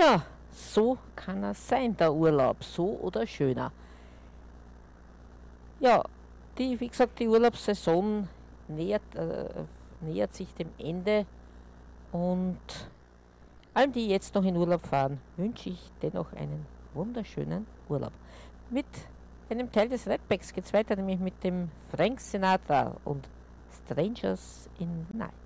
Ja, so kann er sein, der Urlaub, so oder schöner. Ja, wie gesagt, die Urlaubssaison nähert sich dem Ende und allen, die jetzt noch in Urlaub fahren, wünsche ich dennoch einen wunderschönen Urlaub. Mit einem Teil des Redbacks geht es weiter, nämlich mit dem Frank Sinatra und Strangers in the Night.